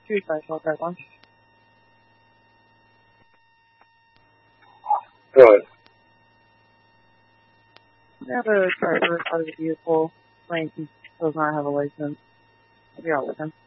Choose by short that one. Go ahead. Yeah, the driver of the vehicle claims he does not have a license. I'll be out with him.